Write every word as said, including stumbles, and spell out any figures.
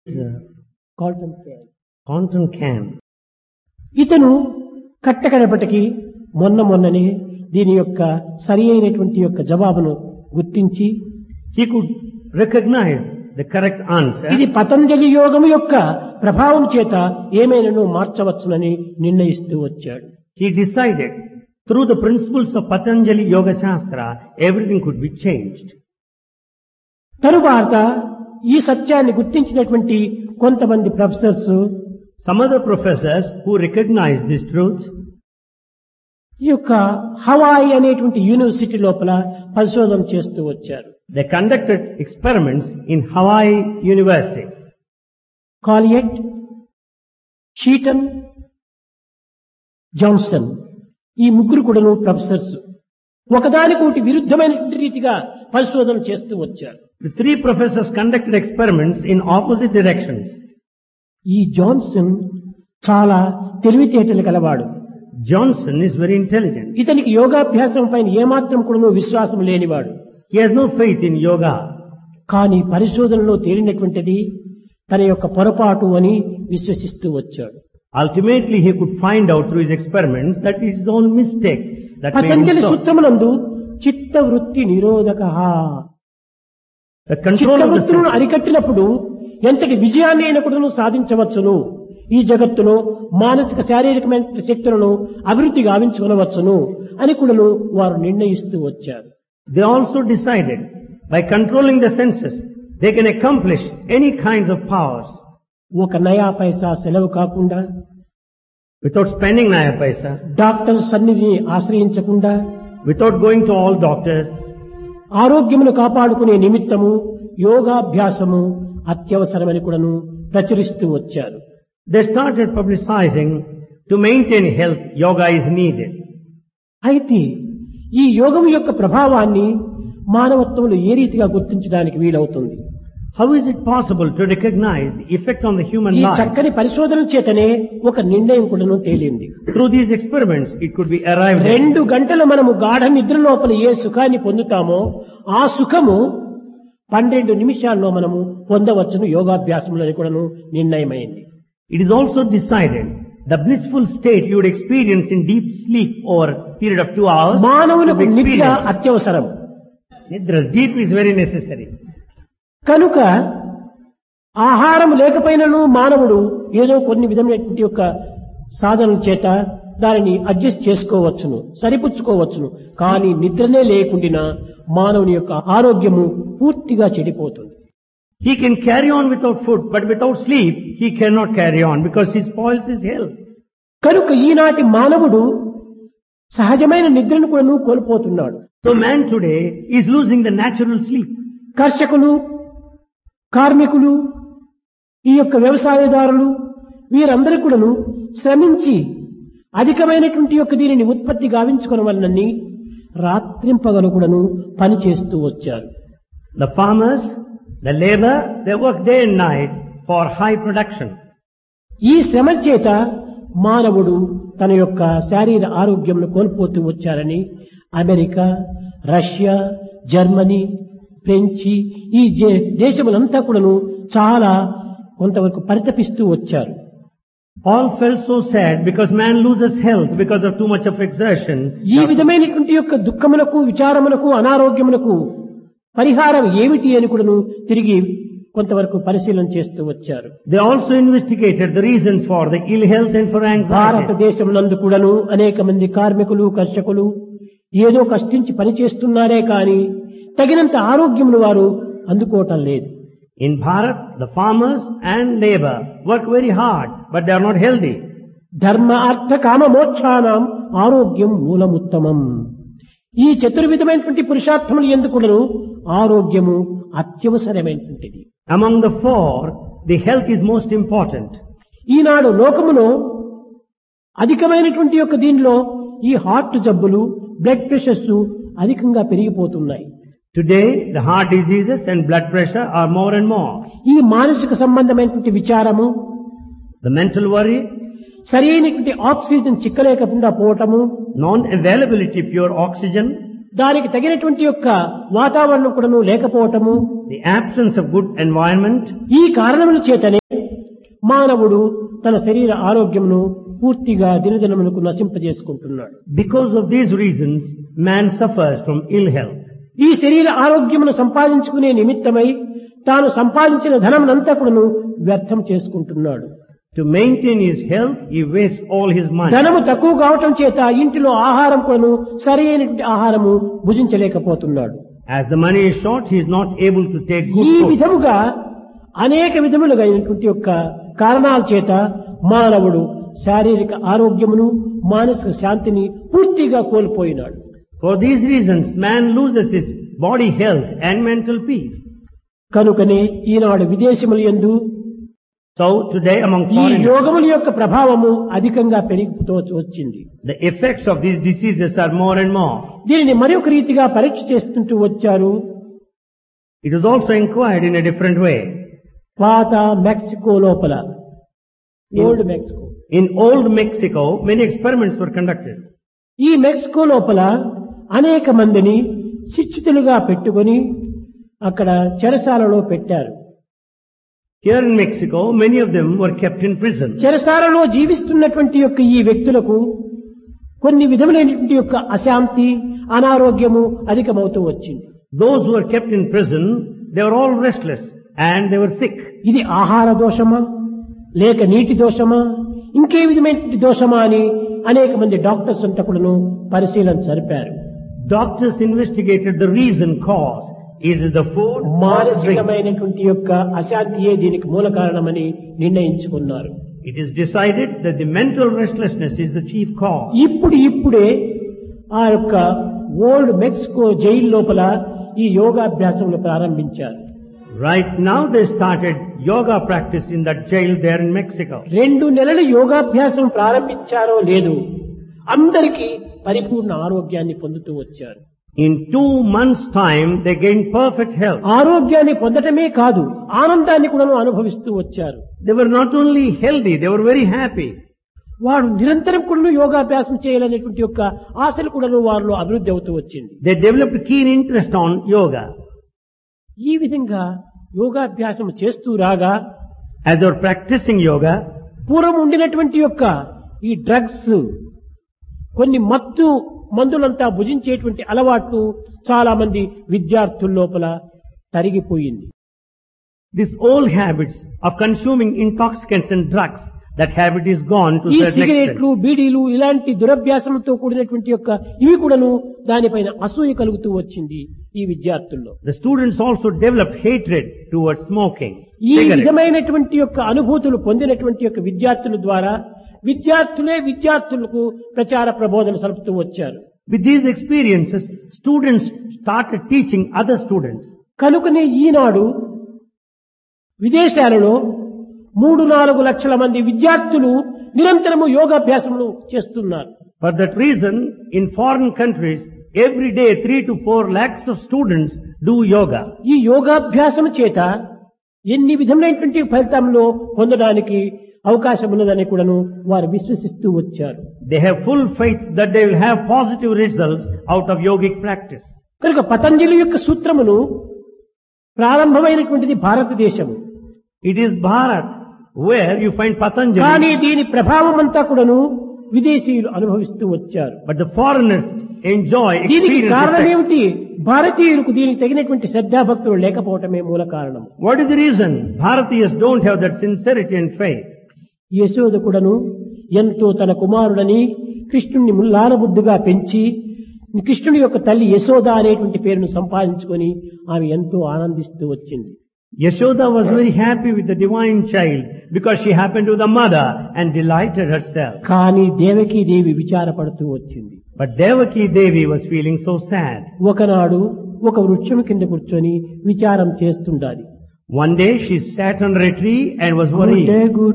Cotton can Content can. ఇతను కట్టకడపటికి మొన్న మొన్ననే దీని యొక్క సరి అయినటువంటి యొక్క జవాబును గుర్తించి He could recognize the correct answer. ఇది పతంజలి యోగము యొక్క ప్రభావం చేత ఏమైనాను మార్చవచ్చునని నిర్ణయిస్తూ వచ్చాడు. He decided through the principles of Patanjali Yoga Shastra, everything could be changed. తరువాత ఈ సత్యాన్ని గుర్తించినటువంటి కొంతమంది professors Some other professors who recognized this truth, ఈ యొక్క హవాయి అనేటువంటి యూనివర్సిటీ లోపల పరిశోధన చేస్తూ వచ్చారు. they conducted experiments in Hawaii University. కాలియట్, షీటన్, Johnson ఈ ముగ్గురు కూడాను ప్రొఫెసర్స్ ఒకదానికొకటి విరుద్ధమైనటువంటి రీతిగా పరిశోధన చేస్తూ వచ్చారు. The three professors conducted experiments in opposite directions. ఈ జాన్సన్ చాలా తెలివితేటలు కలవాడు. Johnson is very intelligent. ఇతనికి యోగాభ్యాసం పైన ఏమాత్రం కూడాను విశ్వాసం లేనివాడు. He has no faith in yoga. కానీ పరిశోధనలో తేలినటువంటిది తన యొక్క పొరపాటు అని విశ్వసిస్తూ వచ్చాడు. Ultimately, he could find out through his experiments that it is his own mistake that made him Patanjali so. సూత్రమునందు చిత్త వృత్తి నిరోధక The control of the చిత్తవృత్తులను senses. అరికట్టినప్పుడు ఎంతటి విజయాన్ని అయినప్పుడును సాధించవచ్చును. ఈ జగత్తులో మానసిక శారీరకమైన శక్తులను అభివృద్ధి గావించుకొనవచ్చును అని కూడాను వారు నిర్ణయిస్తూ వచ్చారు. They also decided by controlling the senses, they can accomplish any kinds of powers ఒక నయా పైసా సెలవు కాకుండా, without spending naya paisa, doctor సన్నిధిని ఆశ్రయించకుండా, without going to all doctors. ఆరోగ్యమును కాపాడుకునే నిమిత్తము యోగాభ్యాసము అత్యవసరమని కూడాను ప్రచురిస్తూ వచ్చారు. They started publicizing to maintain health, yoga is needed. అయితే ఈ యోగం యొక్క ప్రభావాన్ని మానవత్వంలో ఏ రీతిగా గుర్తించడానికి వీలవుతుంది? How is it possible to recognize the effect on the human ఈ life? చక్కని పరిశోధన చేతనే ఒక నిర్ణయం కూడాను తేలింది. Through these experiments, it could be arrived at. రెండు గంటలు మనము గాఢ నిద్ర లోపల ఏ సుఖాన్ని పొందుతామో ఆ సుఖము పన్నెండు నిమిషాల్లో మనము పొందవచ్చును యోగాభ్యాసంలో కూడాను నిర్ణయమైంది. It is also decided the blissful state you would experience in deep sleep over a period of two hours. మానవులకు would be నిద్ర experienced. అత్యవసరం. Nidra, deep is very necessary. కనుక ఆహారం లేకపోయినను మానవుడు ఏదో కొన్ని విధమైనటువంటి యొక్క సాధనల చేత దానిని అడ్జస్ట్ చేసుకోవచ్చును, సరిపుచ్చుకోవచ్చును. కానీ నిద్రనే లేకుండా మానవుని యొక్క ఆరోగ్యము పూర్తిగా చెడిపోతుంది. He can carry on without food, but without sleep, he cannot carry on because he spoils his health. కనుక ఈనాటి మానవుడు సహజమైన నిద్రను కూడా కోల్పోతున్నాడు. So man today is losing the natural sleep. కర్షకులు, కార్మికులు, ఈ యొక్క వ్యవసాయదారులు వీరందరూ కూడాను శ్రమించి అధికమైనటువంటి యొక్క దీనిని ఉత్పత్తి గావించుకున్న వలనని రాత్రింపగలు కూడాను పని చేస్తూ వచ్చారు. The farmers, the labor, they work day and night for high production. ఈ శ్రమ చేత మానవుడు తన యొక్క శారీర ఆరోగ్యంను కోల్పోతూ వచ్చారని అమెరికా, రష్యా, జర్మనీ, ఫ్రెంచి ఈ జే- దేశములంతా కూడాను చాలా కొంతవరకు పరితపిస్తూ వచ్చారు. All felt so sad because man loses health because of too much of exertion. ఈ విధమైనటువంటి యొక్క దుఃఖములకు, విచారములకు, అనారోగ్యములకు పరిహారం ఏమిటి అని కూడాను తిరిగి కొంతవరకు పరిశీలన చేస్తూ వచ్చారు. They also investigated the reasons for the ill health and for anxiety. భారతదేశం నందు కూడాను అనేక మంది కార్మికులు, కర్షకులు ఏదో కష్టించి పనిచేస్తున్నారే కానీ తగినంత ఆరోగ్యమును వారు అందుకోవటం లేదు. In Bharat, the farmers and labor work very hard, but they are not healthy. ధర్మ అర్థ కామ మోక్షానాం ఆరోగ్యం మూలముత్తమం. ఈ చతుర్విధమైనటువంటి పురుషార్థములు ఎందుకును ఆరోగ్యము అత్యవసరమైనటువంటిది. Among the four, the health is most important. ఈనాడు లోకములో అధికమైనటువంటి యొక్క దీనిలో ఈ హార్ట్ జబ్బులు, బ్లడ్ ప్రెషర్స్ అధికంగా పెరిగిపోతున్నాయి. Today, the heart diseases and blood pressure are more and more. ఈ మానసిక సంబంధమైనటువంటి విచారము, The mental worry, సరైనటువంటి oxygen చిక్కలేకుండా పోవటము, non-availability of pure oxygen, దానికి తగినటువంటి యొక్క వాతావరణం కూడాను లేకపోవటము, the absence of good environment, ఈ కారణముల చేతనే మానవుడు తన శరీర ఆరోగ్యమును పూర్తిగా దినదినమునకు నశింపజేసుకుంటున్నాడు. because of these reasons, man suffers from ill health. ఈ శరీర ఆరోగ్యమును సంపాదించుకునే నిమిత్తమై తాను సంపాదించిన ధనమునంతా కూడాను వ్యర్థం చేసుకుంటున్నాడు. To maintain his health, he wastes all his money. ధనము తక్కువ కావటం చేత ఇంటిలో ఆహారం కూడాను సరైనటువంటి ఆహారము భుజించలేకపోతున్నాడు. As the money is short, he is not able to take good ఈ food. విధముగా అనేక విధములుగా అయినటువంటి యొక్క కారణాల చేత మానవుడు శారీరక ఆరోగ్యమును మానసిక శాంతిని పూర్తిగా కోల్పోయినాడు. For these reasons, man loses his body health and mental peace. కనుకనే ఈనాడు విదేశముల యందు So today among ఈ foreigners, యోగముల యొక్క ప్రభావము అధికంగా పెరిగిపోతూ వచ్చింది. the effects of these diseases are more and more. దీనిని మరొక రీతిగా పరీక్ష చేస్తుంటూ వచ్చారు. It is also inquired in a different way. పాత మెక్సికో లోపల, old Mexico, In old Mexico, many experiments were conducted. ఈ మెక్సికో లోపల అనేక మందిని శిక్షితులుగా పెట్టుకొని అక్కడ చెరసాలలో పెట్టారు. Here in Mexico, many of them were kept in prison. చెరసాలలో జీవిస్తున్నటువంటి యొక్క ఈ వ్యక్తులకు కొన్ని విధములైనటువంటి యొక్క అశాంతి, అనారోగ్యము అధికమవుతూ వచ్చింది. Those who were kept in prison, they were all restless and they were sick. ఇది ఆహార దోషమా లేక నీటి దోషమా ఇంకే విధమైనటువంటి దోషమా అని అనేక మంది డాక్టర్స్ అంతా కూడాను పరిశీలన జరిపారు. Doctors investigated the reason, cause. Is it the food or the drink? మానసికమైనటువంటి యొక్క అశాంతియే దీనికి మూల కారణమని నిర్ణయించుకున్నారు. It is decided that the mental restlessness is the chief cause. ఇప్పుడు ఇప్పుడే ఆ యొక్క ఓల్డ్ మెక్సికో జైలు లోపల ఈ యోగాభ్యాసములు ప్రారంభించారు. Right now they started yoga practice in that jail there in Mexico. రెండు నెలల యోగాభ్యాసం ప్రారంభించారో లేదు, అందరికీ పరిపూర్ణ ఆరోగ్యాన్ని పొందుతూ వచ్చారు. In two months' time, they gained perfect health. ఆరోగ్యాన్ని పొందటమే కాదు, ఆనందాన్ని కూడా అనుభవిస్తూ వచ్చారు. They were not only healthy, they were very happy. వారు నిరంతరం కూడా యోగాభ్యాసం చేయాలనేటువంటి యొక్క ఆశలు కూడా వారిలో అభివృద్ధి అవుతూ వచ్చింది. They developed keen interest on yoga. ఈ విధంగా యోగాభ్యాసం చేస్తూ రాగా As they were practicing yoga, పూర్వం ఉండినటువంటి యొక్క ఈ డ్రగ్స్, కొన్ని మత్తు మందులంతా భుజించేటువంటి అలవాటు చాలా మంది విద్యార్థుల లోపల తరిగిపోయింది. these old habits of consuming intoxicants and drugs, that habit is gone to ఈ a certain సిగరెట్లు, extent. బీడీలు ఇలాంటి దురభ్యాసంతో కూడినటువంటి యొక్క ఇవి కూడాను దానిపైన అసూయ కలుగుతూ వచ్చింది ఈ విద్యార్థుల్లో. The students also developed hatred towards smoking. ఈ cigarettes. విధమైనటువంటి యొక్క అనుభూతులు పొందినటువంటి యొక్క విద్యార్థుల ద్వారా విద్యార్థులే విద్యార్థులకు ప్రచార ప్రబోధన సలుపుతూ వచ్చారు. With these experiences, students started teaching other students. కనుకనే ఈనాడు విదేశాలలో మూడు నాలుగు లక్షల మంది విద్యార్థులు నిరంతరము యోగాభ్యాసములు చేస్తున్నారు. For that reason, in foreign countries, every day three to four lakhs of students do yoga. ఈ యోగాభ్యాసం చేత ఎన్ని విధములైనటువంటి ఫలితంలో పొందడానికి అవకాశం ఉన్నదని కూడాను వారు విశ్వసిస్తూ వచ్చారు. They have full faith that they will have positive results out of yogic practice. కనుక పతంజలి యొక్క సూత్రమును ప్రారంభమైనటువంటిది భారతదేశము. It is Bharat where you find కానీ Patanjali, దీని ప్రభావం అంతా కూడాను విదేశీయులు అనుభవిస్తూ వచ్చారు. but the foreigners enjoy దీనికి experience కారణం effect. ఏమిటి? భారతీయులకు దీనికి తగినటువంటి శ్రద్ధాభక్తులు లేకపోవటమే మూల కారణం. What is the reason? Bharatiyas don't have that sincerity and faith. Yashoda కూడాను ఎంతో తన కుమారుడని కృష్ణుణ్ణి ముల్లాల బుద్ధిగా పెంచి కృష్ణుడి యొక్క తల్లి యశోద అనేటువంటి పేరును సంపాదించుకొని ఆమె ఎంతో ఆనందిస్తూ వచ్చింది. Yashoda was very happy with the divine child because she happened to be the mother and delighted herself. కానీ దేవకీ దేవి విచారపడుతూ వచ్చింది. But Devaki Devi was feeling so sad. ఒకనాడు ఒక వృక్షం కింద కూర్చొని విచారం చేస్తుండాలి. One day she sat under a tree and was worried. Good day good